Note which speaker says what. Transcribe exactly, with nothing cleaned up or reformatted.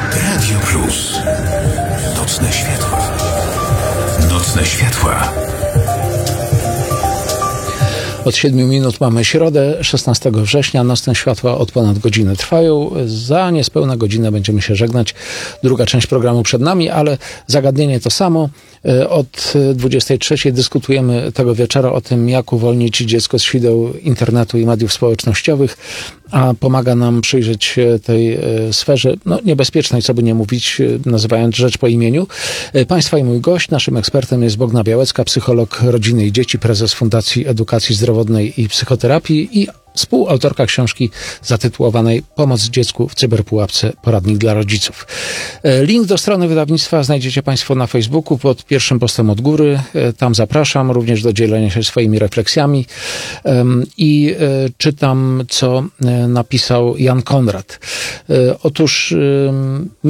Speaker 1: Radio Plus. Nocne światła. Nocne światła.
Speaker 2: Od siedmiu minut mamy środę, szesnastego września. Nocne światła od ponad godziny trwają. Za niespełna godzinę będziemy się żegnać. Druga część programu przed nami, ale zagadnienie to samo. Od dwudziestej trzeciej dyskutujemy tego wieczora o tym, jak uwolnić dziecko z sideł internetu i mediów społecznościowych, a pomaga nam przyjrzeć się tej sferze, no niebezpiecznej, co by nie mówić, nazywając rzecz po imieniu. Państwa i mój gość, naszym ekspertem jest Bogna Białecka, psycholog rodziny i dzieci, prezes Fundacji Edukacji Zdrowotnej i Psychoterapii i współautorka książki zatytułowanej Pomoc dziecku w cyberpułapce, poradnik dla rodziców. Link do strony wydawnictwa znajdziecie Państwo na Facebooku pod pierwszym postem od góry. Tam zapraszam również do dzielenia się swoimi refleksjami i czytam, co napisał Jan Konrad. Otóż